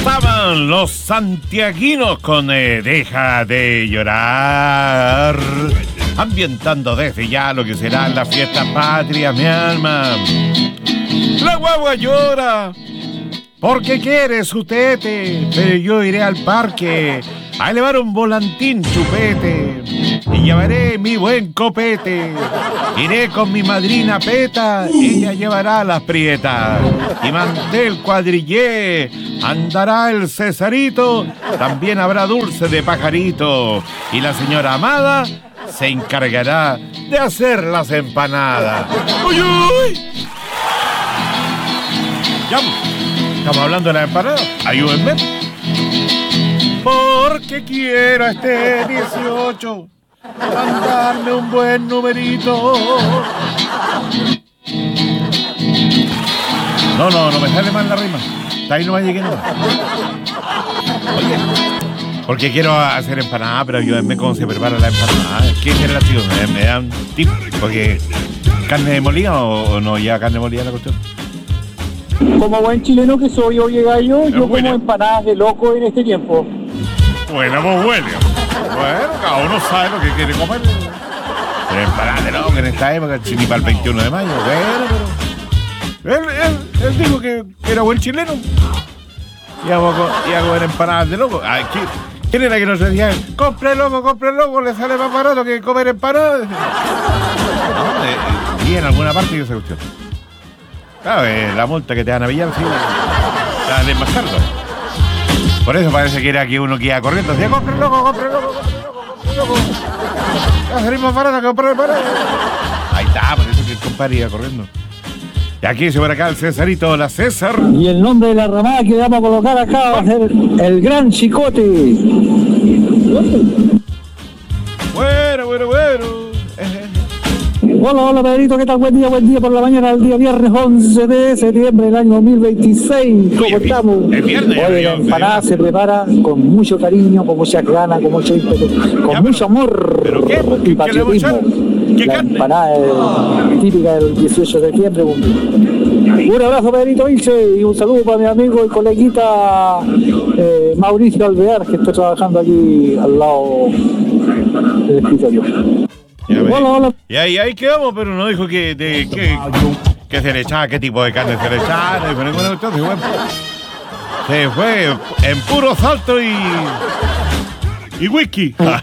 Estaban los santiaguinos con Deja de llorar, ambientando desde ya lo que será la fiesta patria, mi alma. La guagua llora porque quiere su tete, pero yo iré al parque a elevar un volantín chupete y llevaré mi buen copete. Iré con mi madrina Peta, ella llevará las prietas y mantel cuadrillé. Andará el Cesarito, también habrá dulce de pajarito y la señora Amada se encargará de hacer las empanadas. ¡Uy, uy! Ya, estamos hablando de las empanadas. Ayúdenme. Porque quiero este 18 mandarme un buen numerito. No me sale mal la rima. Hasta ahí no me llegué nada. Oye, porque quiero hacer empanada, pero ayúdenme cómo se prepara la empanada. ¿Qué relación? ¿Me dan tip? Porque ¿carne molida o no lleva carne molida la cuestión? Como buen chileno que soy, oye gallo, yo como empanadas de loco en este tiempo. Bueno, pues bueno, cada uno sabe lo que quiere comer. Pero empanadas de loco en esta época, ni para el 21 de mayo. Bueno, pero él dijo que era buen chileno. Y a comer empanadas de loco. ¿Quién era que nos decía? Compre loco, le sale más barato que comer empanadas. Y en alguna parte yo sé usted. Claro, la multa que te van a pillar, sí, la de más tarde. Por eso parece que era que uno que iba corriendo. Decía, compre loco. Va a salir más barato que comprar empanadas. Ahí está, por eso que el compadre iba corriendo. Y aquí dice por acá el Cesarito, la César. Y el nombre de la ramada que vamos a colocar acá va a ser el Gran Chicote. Bueno. Hola Pedrito, ¿qué tal? Buen día por la mañana del día viernes 11 de septiembre del año 2026. ¿Cómo estamos? Es viernes. Hoy la empanada se prepara con mucho cariño, con muchas ganas, con mucho ímpetu, con mucho amor. ¿Pero qué? Y patriotismo. La empanada es típica del 18 de septiembre. Un abrazo Pedrito Vilche y un saludo para mi amigo y coleguita Mauricio Alvear, que está trabajando aquí al lado del escritorio. Hola. Y ahí quedamos, pero no dijo que se le echaba, qué tipo de carne se le echaba, no dijo ninguna cuestión. Se fue en puro salto y whisky. No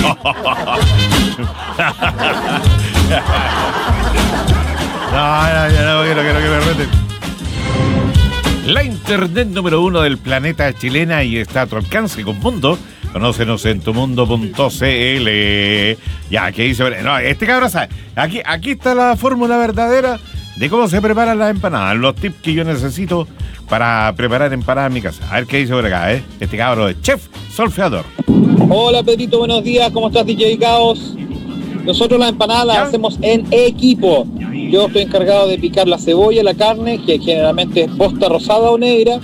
quiero que me reten. La internet número 1 del planeta chilena y está a tu alcance con Mundo. Conócenos en tumundo.cl. Ya, ¿qué dice? No, este cabrón sabe. Aquí está la fórmula verdadera de cómo se preparan las empanadas. Los tips que yo necesito para preparar empanadas en mi casa. A ver qué dice por acá, ¿eh? Este cabrón es chef solfeador. Hola Pedrito, buenos días. ¿Cómo estás, DJ Caos? Nosotros las empanadas las hacemos en equipo. Yo estoy encargado de picar la cebolla, la carne, que generalmente es posta rosada o negra.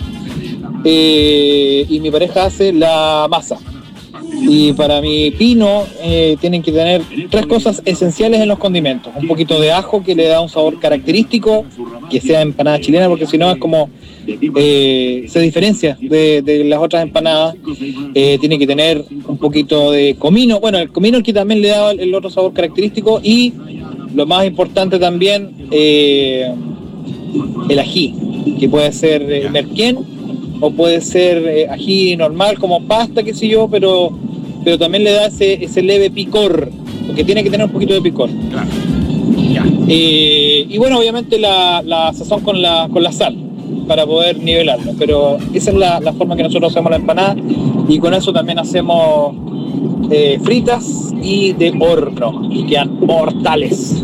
Y mi pareja hace la masa. Y para mi pino tienen que tener 3 cosas esenciales en los condimentos. Un poquito de ajo que le da un sabor característico, que sea empanada chilena, porque si no es como se diferencia de las otras empanadas. Tiene que tener un poquito de comino. Bueno, el comino es que también le da el otro sabor característico. Y lo más importante también, el ají, que puede ser merquén o puede ser ají normal como pasta, qué sé yo, pero también le da ese leve picor, porque tiene que tener un poquito de picor. Claro. Ya. Y bueno, obviamente la sazón con la sal para poder nivelarlo, pero esa es la forma que nosotros hacemos la empanada, y con eso también hacemos fritas y de horno, y quedan mortales.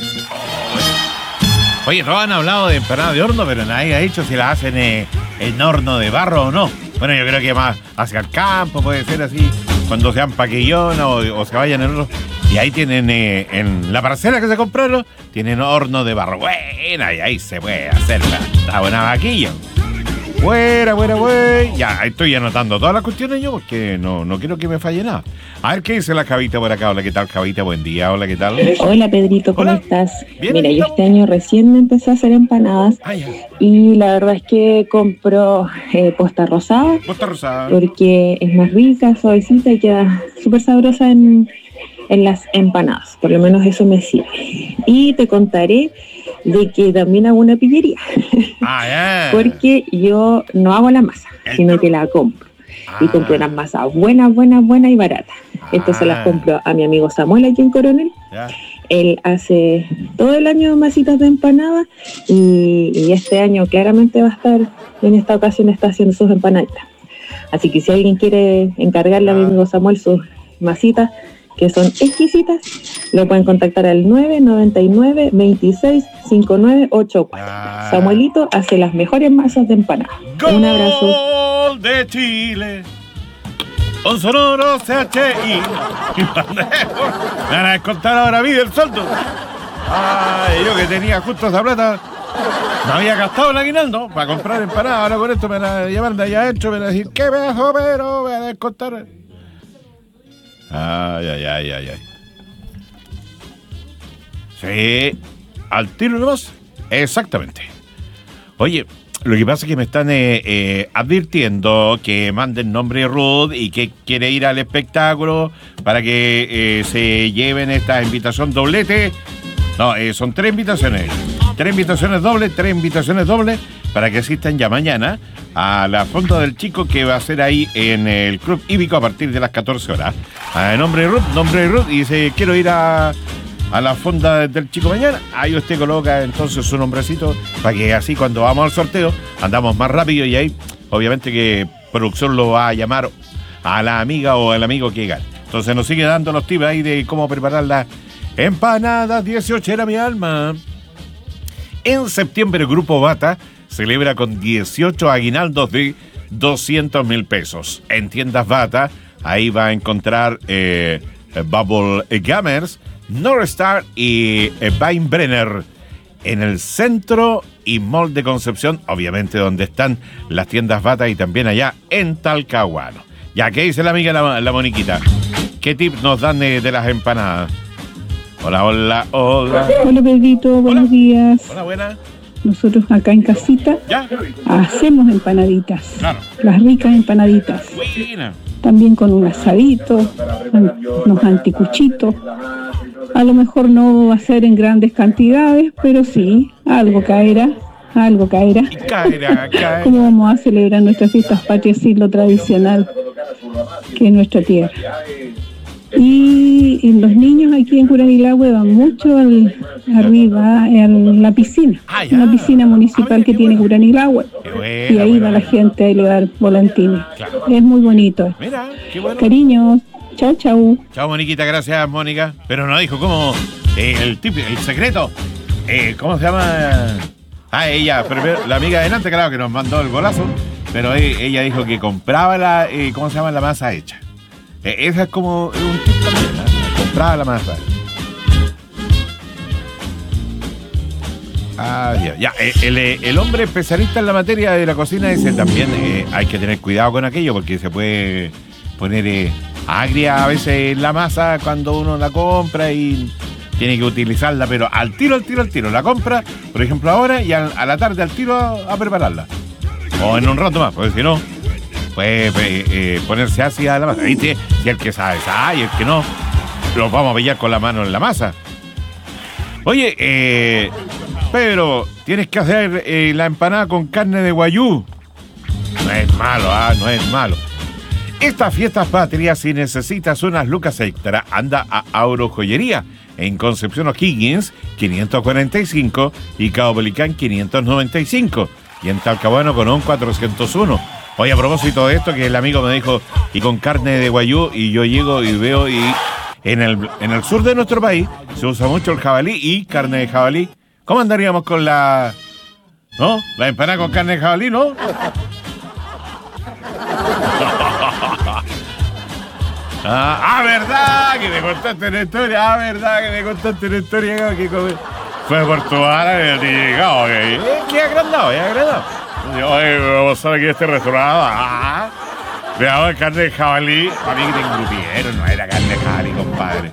Oye, no han hablado de empanadas de horno, pero nadie ha dicho si las hacen en horno de barro o no. Bueno, yo creo que más hacia el campo puede ser así, cuando sean paquillonas o se vayan en otro. Y ahí tienen, en la parcela que se compraron, tienen horno de barro. Buena, y ahí se puede hacer una buena vaquilla. Fuera, güey. Ya, estoy anotando todas las cuestiones yo porque no quiero que me falle nada. A ver qué dice la Javita por acá. Hola, ¿qué tal, Javita? Buen día. Hola, ¿qué tal? Hola, Pedrito, ¿cómo estás? Bien, Mira, ¿y yo tú? este año recién me empecé a hacer empanadas y la verdad es que compro posta rosada Costa Rosada. porque es más rica, suavecita y queda súper sabrosa en las empanadas. Por lo menos eso me sirve. Y te contaré de que también hago una pillería. Ya. Porque yo no hago la masa, sino que la compro. Y compro unas masas buenas y baratas. Esto se las compro a mi amigo Samuel aquí en Coronel. Ya. Él hace todo el año masitas de empanada y este año claramente va a estar, en esta ocasión está haciendo sus empanaditas. Así que si alguien quiere encargarle a mi amigo Samuel sus masitas, que son exquisitas, lo pueden contactar al 999 26 5984. Samuelito hace las mejores masas de empanada. Un abrazo. Gol de Chile. Un sonoro CHI. Me van a descontar ahora a mí del sueldo. Ay, yo que tenía justo esa plata. No había gastado el aguinaldo para comprar empanadas. Ahora con esto me la llevan de allá adentro. Me van a decir, ¿qué pedazo, pero me van a descontar? Ay. Sí, al tiro nomás. Exactamente. Oye, lo que pasa es que me están advirtiendo que manden nombre de Ruth y que quiere ir al espectáculo para que se lleven esta invitación doblete. No, son 3 invitaciones. 3 invitaciones dobles para que asistan ya mañana a la Fonda del Chico que va a ser ahí en el Club Hípico a partir de las 14 horas. Nombre de Ruth, y dice, quiero ir a la Fonda del Chico mañana. Ahí usted coloca entonces su nombrecito para que así cuando vamos al sorteo andamos más rápido y ahí obviamente que producción lo va a llamar a la amiga o al amigo que gane. Entonces nos sigue dando los tips ahí de cómo preparar las empanadas. 18 era mi alma. En septiembre el Grupo Bata celebra con 18 aguinaldos de 200.000 pesos. En tiendas Bata, ahí va a encontrar Bubble Gummers, North Star y Weinbrenner. En el centro y Mall de Concepción, obviamente donde están las tiendas Bata y también allá en Talcahuano. Ya, ¿qué dice la amiga la Moniquita? ¿Qué tips nos dan de las empanadas? Hola. Hola, Pedrito, buenos días. Hola, buena. Nosotros acá en casita hacemos empanaditas. Claro. Las ricas empanaditas. Buena. También con un asadito, unos anticuchitos. A lo mejor no va a ser en grandes cantidades, pero sí, algo caerá. Caerá. ¿Cómo vamos a celebrar nuestras fiestas patrias sin lo tradicional que es nuestra tierra? Y los niños aquí en Curanilahue van mucho arriba a la piscina, una piscina municipal que tiene Curanilahue. Y ahí va la gente a elevar volantines. Claro. Es muy bonito. Mira, qué bueno. Cariños, chau. Chao, Moniquita, gracias, Mónica. Pero no dijo cómo, el secreto, ¿cómo se llama? Ella, la amiga de delante, claro, que nos mandó el golazo, pero ella dijo que compraba ¿cómo se llama? La masa hecha. Esa es como un tip también, ¿no? Compraba la masa. El hombre especialista en la materia de la cocina dice también hay que tener cuidado con aquello porque se puede poner agria a veces la masa cuando uno la compra y tiene que utilizarla, pero al tiro. La compra, por ejemplo, ahora y a la tarde al tiro a prepararla. O en un rato más, porque si no puede ponerse ácida la masa. ¿Viste? Si el que sabe, y el que no, los vamos a pillar con la mano en la masa. Oye, Pedro, tienes que hacer la empanada con carne de guayú. No es malo. Estas fiestas patrias, si necesitas unas lucas extra, anda a Agrojoyería en Concepción O'Higgins 545 y Caupolicán 595 y en Talcahuano con 401. Oye, a propósito de esto, que el amigo me dijo, y con carne de guayú, y yo llego y veo, y en el sur de nuestro país se usa mucho el jabalí y carne de jabalí. ¿Cómo andaríamos con la empanada con carne de jabalí, no? ¿Verdad? Que me contaste una historia. Que fue por tu área y llegado. Qué agrandado. Oye, vamos a ver que este restaurante. Veamos carne de jabalí. A mí que tengo grupiero, no era carne de jabalí, compadre.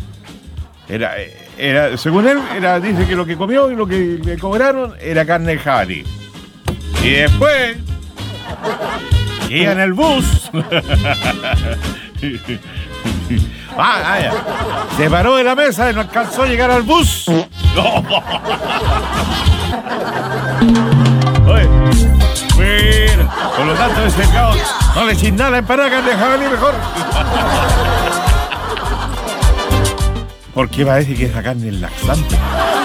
Era, según él, dice que lo que comió y lo que le cobraron era carne de jabalí. Y después, iba en el bus. Ya. Se paró de la mesa y no alcanzó a llegar al bus. Oye, bueno, por lo tanto, ese caos no le eches nada a la empanada de carne de jabalí mejor. Porque va a decir que esa carne es laxante.